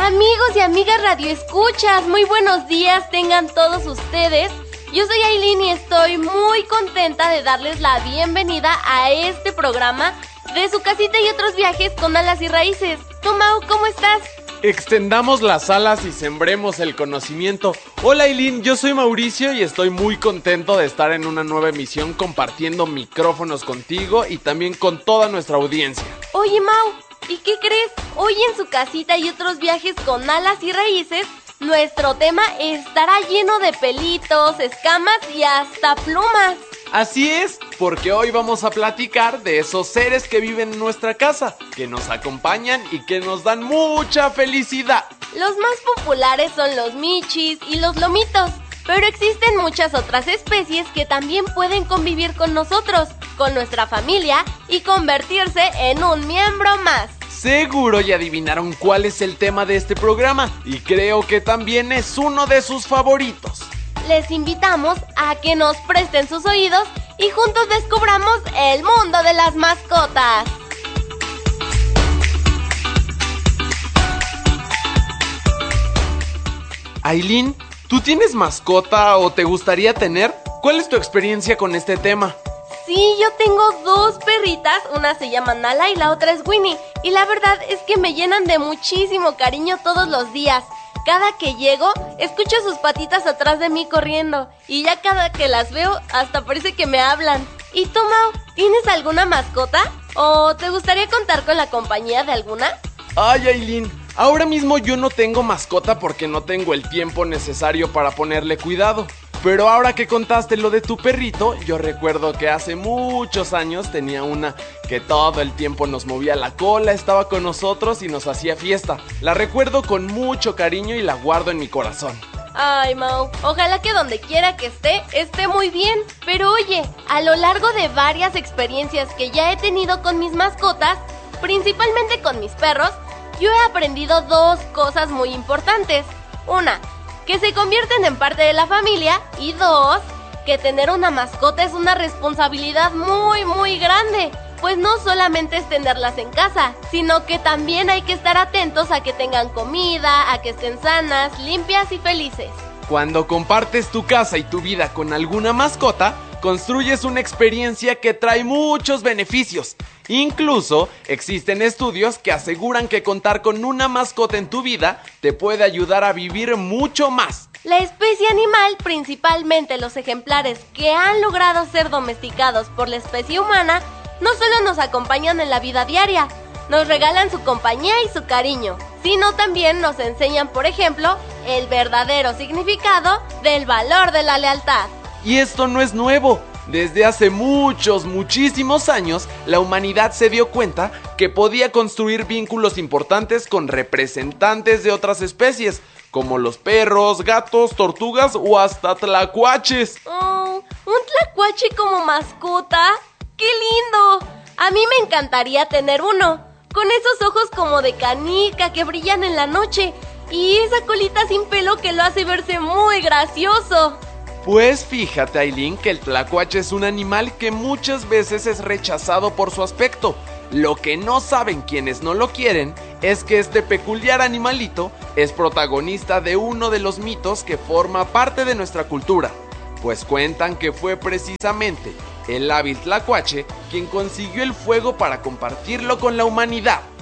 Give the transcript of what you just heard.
Amigos y amigas radioescuchas, muy buenos días tengan todos ustedes. Yo soy Ailín y estoy muy contenta de darles la bienvenida a este programa de Su Casita y Otros Viajes con Alas y Raíces. ¿Tú, Mau, cómo estás? Extendamos las alas y sembremos el conocimiento. Hola Ailín, yo soy Mauricio y estoy muy contento de estar en una nueva emisión compartiendo micrófonos contigo y también con toda nuestra audiencia. Oye, Mau, ¿y qué crees? Hoy en Su Casita y Otros Viajes con Alas y Raíces, nuestro tema estará lleno de pelitos, escamas y hasta plumas. Así es, porque hoy vamos a platicar de esos seres que viven en nuestra casa, que nos acompañan y que nos dan mucha felicidad. Los más populares son los michis y los lomitos, pero existen muchas otras especies que también pueden convivir con nosotros, con nuestra familia y convertirse en un miembro más. Seguro ya adivinaron cuál es el tema de este programa y creo que también es uno de sus favoritos. Les invitamos a que nos presten sus oídos y juntos descubramos el mundo de las mascotas. Ailín, ¿tú tienes mascota o te gustaría tener? ¿Cuál es tu experiencia con este tema? Sí, yo tengo dos perritas, una se llama Nala y la otra es Winnie. Y la verdad es que me llenan de muchísimo cariño todos los días. Cada que llego, escucho sus patitas atrás de mí corriendo. Y ya cada que las veo, hasta parece que me hablan. ¿Y tú, Mau, tienes alguna mascota? ¿O te gustaría contar con la compañía de alguna? Ay, Ailín, ahora mismo yo no tengo mascota porque no tengo el tiempo necesario para ponerle cuidado. Pero ahora que contaste lo de tu perrito, yo recuerdo que hace muchos años tenía una que todo el tiempo nos movía la cola, estaba con nosotros y nos hacía fiesta. La recuerdo con mucho cariño y la guardo en mi corazón. Ay, Mau, ojalá que donde quiera que esté muy bien. Pero oye, a lo largo de varias experiencias que ya he tenido con mis mascotas, principalmente con mis perros, yo he aprendido dos cosas muy importantes. Una, que se convierten en parte de la familia, y dos, que tener una mascota es una responsabilidad muy grande, pues no solamente es tenerlas en casa, sino que también hay que estar atentos a que tengan comida, a que estén sanas, limpias y felices. Cuando compartes tu casa y tu vida con alguna mascota, construyes una experiencia que trae muchos beneficios. Incluso existen estudios que aseguran que contar con una mascota en tu vida te puede ayudar a vivir mucho más. La especie animal, principalmente los ejemplares que han logrado ser domesticados por la especie humana, no solo nos acompañan en la vida diaria, nos regalan su compañía y su cariño, sino también nos enseñan, por ejemplo, el verdadero significado del valor de la lealtad. Y esto no es nuevo. Desde hace muchísimos años, la humanidad se dio cuenta que podía construir vínculos importantes con representantes de otras especies, como los perros, gatos, tortugas o hasta tlacuaches. Oh, ¿un tlacuache como mascota? ¡Qué lindo! A mí me encantaría tener uno, con esos ojos como de canica que brillan en la noche y esa colita sin pelo que lo hace verse muy gracioso. Pues fíjate, Ailín, que el tlacuache es un animal que muchas veces es rechazado por su aspecto. Lo que no saben quienes no lo quieren es que este peculiar animalito es protagonista de uno de los mitos que forma parte de nuestra cultura, pues cuentan que fue precisamente el hábil tlacuache quien consiguió el fuego para compartirlo con la humanidad.